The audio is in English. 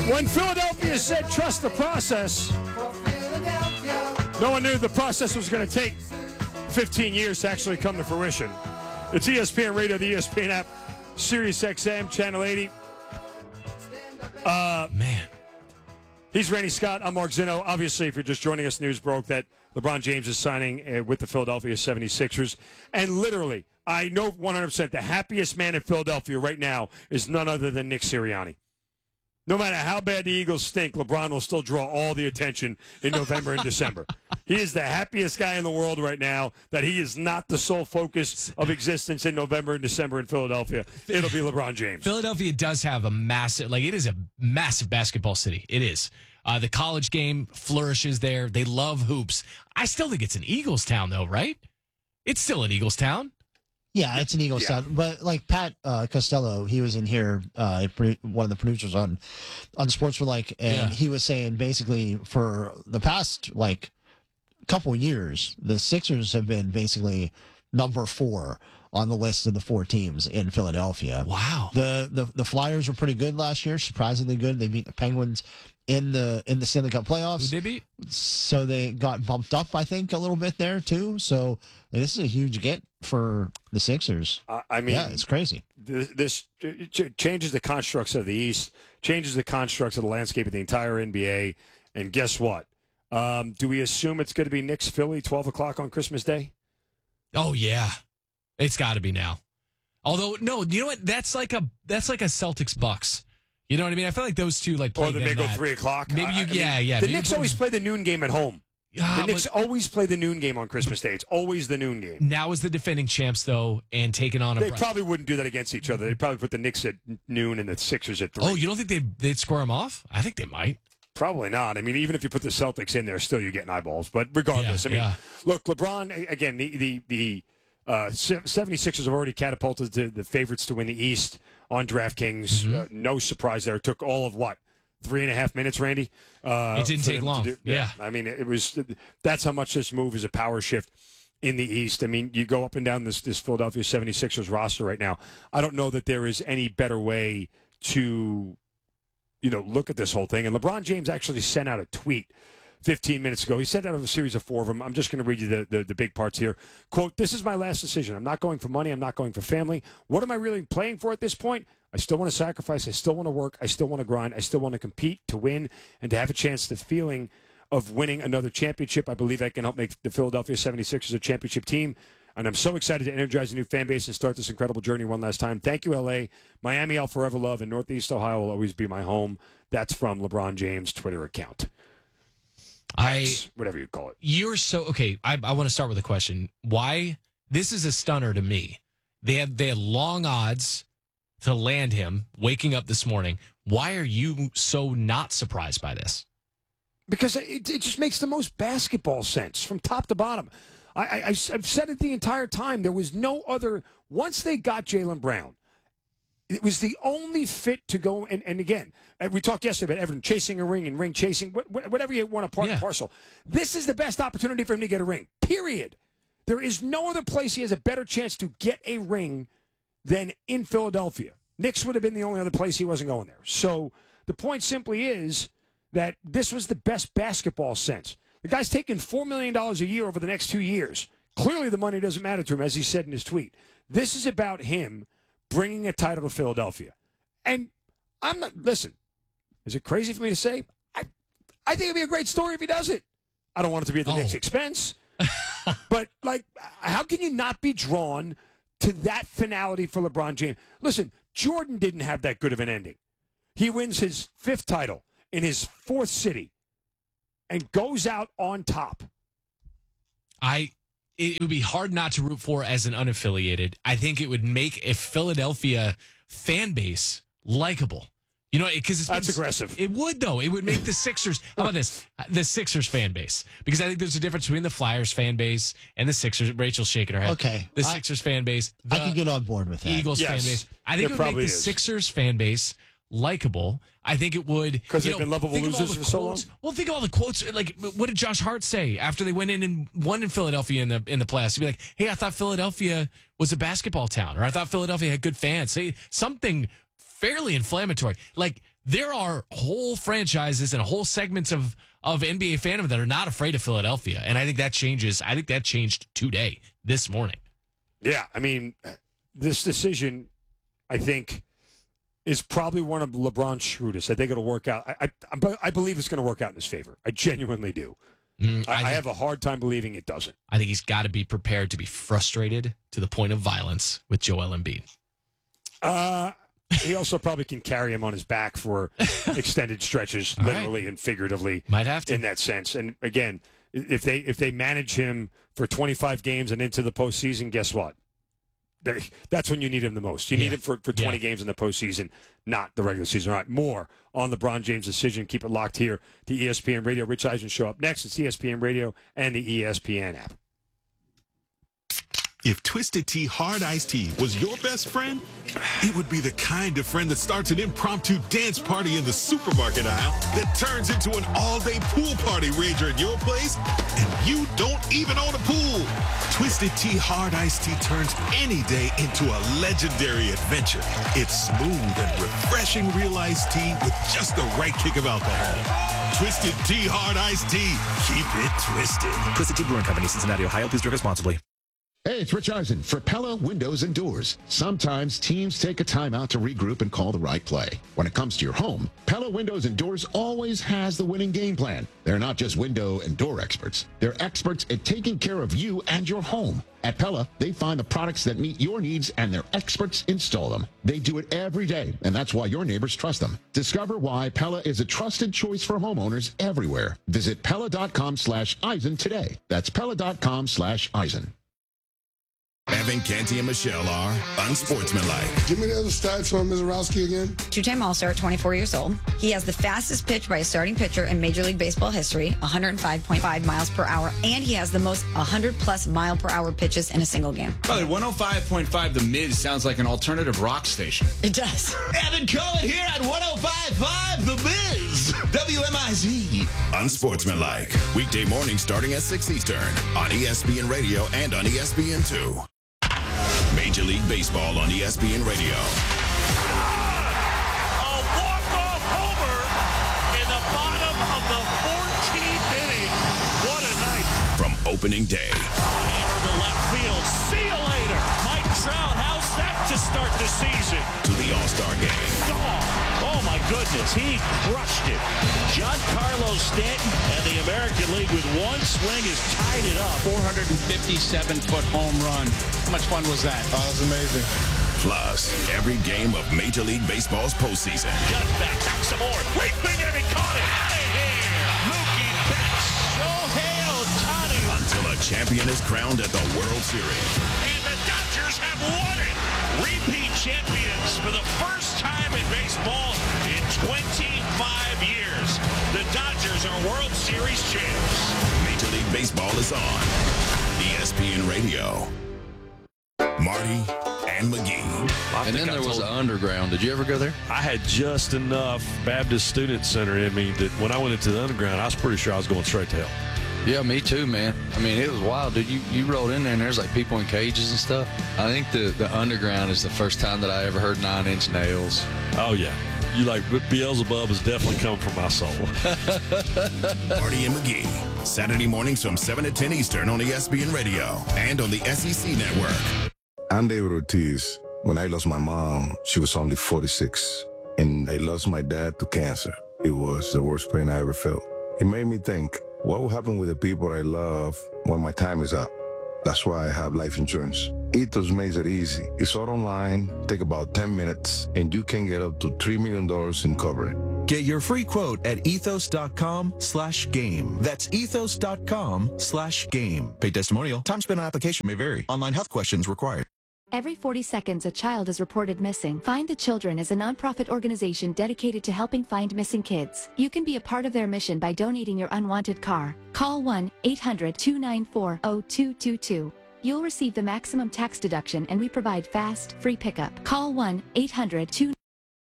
When Philadelphia said trust the process, no one knew the process was going to take 15 years to actually come to fruition. It's ESPN Radio, the ESPN app, Sirius XM, Channel 80. Man. He's Randy Scott. I'm Mark Zinno. Obviously, if you're just joining us, news broke that LeBron James is signing with the Philadelphia 76ers. And literally, I know 100% the happiest man in Philadelphia right now is none other than Nick Sirianni. No matter how bad the Eagles stink, LeBron will still draw all the attention in November and December. He is the happiest guy in the world right now that he is not the sole focus of existence in November and December in Philadelphia. It'll be LeBron James. Philadelphia does have a massive, it is a massive basketball city. It is. The college game flourishes there. They love hoops. I still think it's an Eagles town, though, right? It's still an Eagles town. Yeah, it's an Eagles town. But like Pat Costello, he was in here, one of the producers on Sportsmanlike, and he was saying basically for the past couple years, the Sixers have been basically number 4 on the list of the 4 teams in Philadelphia. Wow. The Flyers were pretty good last year, surprisingly good. They beat the Penguins in the Stanley Cup playoffs. Who they beat? So they got bumped up, I think, a little bit there too. So this is a huge get for the Sixers. It's crazy. This changes the constructs of the East, changes the constructs of the landscape of the entire NBA. And guess what? Do we assume it's going to be Knicks Philly 12 o'clock on Christmas Day? Oh yeah, it's got to be now. Although no, you know what? That's like a Celtics Bucks. You know what I mean? I feel like those two play or they go 3 o'clock. Maybe yeah. The Knicks always play the noon game at home. The Knicks always play the noon game on Christmas Day. It's always the noon game. Now is the defending champs though, and taking on They probably wouldn't do that against each other. They'd probably put the Knicks at noon and the Sixers at 3. Oh, you don't think they'd square them off? I think they might. Probably not. I mean, even if you put the Celtics in there, still you're getting eyeballs. But regardless, look, LeBron, again, the 76ers have already catapulted to the favorites to win the East on DraftKings. Mm-hmm. No surprise there. It took all of 3.5 minutes, Randy? It didn't take long. Yeah. I mean, that's how much this move is a power shift in the East. I mean, you go up and down this Philadelphia 76ers roster right now. I don't know that there is any better way to look at this whole thing. And LeBron James actually sent out a tweet 15 minutes ago. He sent out a series of 4 of them. I'm just going to read you the big parts here. Quote, "This is my last decision. I'm not going for money. I'm not going for family. What am I really playing for at this point? I still want to sacrifice. I still want to work. I still want to grind. I still want to compete, to win, and to have a chance, the feeling of winning another championship. I believe I can help make the Philadelphia 76ers a championship team. And I'm so excited to energize a new fan base and start this incredible journey one last time. Thank you, L.A. Miami, I'll forever love, and Northeast Ohio will always be my home." That's from LeBron James' Twitter account. Whatever you call it. You're so okay. I want to start with a question. Why? This is a stunner to me. They had long odds to land him. Waking up this morning, why are you so not surprised by this? Because it just makes the most basketball sense from top to bottom. I've said it the entire time. There was no other. Once they got Jaylen Brown, it was the only fit to go. And again, we talked yesterday about Everton chasing a ring and ring chasing, whatever you want to part and parcel. This is the best opportunity for him to get a ring, period. There is no other place he has a better chance to get a ring than in Philadelphia. Knicks would have been the only other place he wasn't going there. So the point simply is that this was the best basketball sense. The guy's taking $4 million a year over the next 2 years. Clearly the money doesn't matter to him, as he said in his tweet. This is about him bringing a title to Philadelphia. And listen, is it crazy for me to say? I think it'd be a great story if he does it. I don't want it to be at the Knicks' expense. But, how can you not be drawn to that finality for LeBron James? Listen, Jordan didn't have that good of an ending. He wins his 5th title in his 4th city and goes out on top. It would be hard not to root for as an unaffiliated. I think it would make a Philadelphia fan base likable. Because that's aggressive. It would, though. It would make the Sixers. How about this? The Sixers fan base. Because I think there's a difference between the Flyers fan base and the Sixers. Rachel's shaking her head. Okay. The Sixers fan base. I can get on board with that. Eagles fan base. I think it would make the Sixers fan base likable. I think it would. Because they've been lovable losers for so long? Well, think of all the quotes. What did Josh Hart say after they went in and won in Philadelphia in the playoffs? He'd be like, "Hey, I thought Philadelphia was a basketball town," or "I thought Philadelphia had good fans." Say something fairly inflammatory. there are whole franchises and whole segments of NBA fandom that are not afraid of Philadelphia. And I think that changes. I think that changed today, this morning. Yeah, I mean, this decision, I think, is probably one of LeBron's shrewdest. I think it'll work out. I believe it's going to work out in his favor. I genuinely do. I have a hard time believing it doesn't. I think he's got to be prepared to be frustrated to the point of violence with Joel Embiid. He also probably can carry him on his back for extended stretches, literally and figuratively. Might have to. In that sense. And again, if they manage him for 25 games and into the postseason, guess what? That's when you need him the most. You need him for 20 games in the postseason, not the regular season. All right, more on LeBron James' decision. Keep it locked here. The ESPN Radio. Rich Eisen show up next. It's ESPN Radio and the ESPN app. If Twisted Tea Hard Iced Tea was your best friend, it would be the kind of friend that starts an impromptu dance party in the supermarket aisle that turns into an all-day pool party rager at your place, and you don't even own a pool. Twisted Tea Hard Iced Tea turns any day into a legendary adventure. It's smooth and refreshing real iced tea with just the right kick of alcohol. Twisted Tea Hard Iced Tea. Keep it twisted. Twisted Tea Brewing Company, Cincinnati, Ohio. Please drink responsibly. Hey, it's Rich Eisen for Pella Windows and Doors. Sometimes teams take a timeout to regroup and call the right play. When it comes to your home, Pella Windows and Doors always has the winning game plan. They're not just window and door experts. They're experts at taking care of you and your home. At Pella, they find the products that meet your needs and their experts install them. They do it every day, and that's why your neighbors trust them. Discover why Pella is a trusted choice for homeowners everywhere. Visit Pella.com/Eisen today. That's Pella.com/Eisen. Evan, Canty, and Michelle are unsportsmanlike. Give me the other stats from Mizorowski again. Two-time All-Star, 24 years old. He has the fastest pitch by a starting pitcher in Major League Baseball history, 105.5 miles per hour, and he has the most 100-plus mile-per-hour pitches in a single game. Probably 105.5 The Miz sounds like an alternative rock station. It does. Evan Cohen here at 105.5 The Miz, WMIZ. Unsportsmanlike. Weekday morning starting at 6 Eastern on ESPN Radio and on ESPN2. Major League Baseball on ESPN Radio. A walk-off homer in the bottom of the 14th inning. What a night. From opening day. Hammer to left field. See you later. Mike Trout, how's that to start the season? To the All-Star game. Oh, my goodness. He crushed it. Giancarlo Stanton and the American League with one swing has tied it up. 457-foot home run. How much fun was that? Oh, that was amazing. Plus, every game of Major League Baseball's postseason. Just back some more. Leaping and he caught it. Out of here. Mookie Betts. Shohei Ohtani. Until a champion is crowned at the World Series. And the Dodgers have won it. Repeat champions for the first time in baseball in 25 years. The Dodgers are World Series champs. Major League Baseball is on ESPN Radio. Marty and McGee. And then there was the underground. Did you ever go there? I had just enough Baptist Student Center in me that when I went into the underground, I was pretty sure I was going straight to hell. Yeah, me too, man. I mean, it was wild, dude. You rolled in there and there's like people in cages and stuff. I think the underground is the first time that I ever heard 9 Inch Nails. Oh, yeah. You like Beelzebub is definitely coming from my soul. Marty and McGee. Saturday mornings from 7 to 10 Eastern on ESPN Radio and on the SEC Network. I'm David Ortiz. When I lost my mom, she was only 46. And I lost my dad to cancer. It was the worst pain I ever felt. It made me think, what will happen with the people I love when my time is up? That's why I have life insurance. Ethos makes it easy. It's all online, take about 10 minutes, and you can get up to $3 million in coverage. Get your free quote at ethos.com/game. That's ethos.com/game. Paid testimonial. Time spent on application may vary. Online health questions required. Every 40 seconds, a child is reported missing. Find the Children is a nonprofit organization dedicated to helping find missing kids. You can be a part of their mission by donating your unwanted car. Call 1-800-294-0222. You'll receive the maximum tax deduction and we provide fast, free pickup. Call 1-800-2